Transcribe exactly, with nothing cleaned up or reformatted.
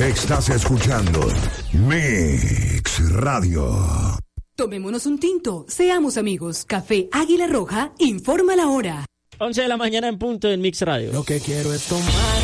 Estás escuchando Mix Radio. Tomémonos un tinto, seamos amigos. Café Águila Roja informa la hora. once de la mañana en punto en Mix Radio. Lo que quiero es tomar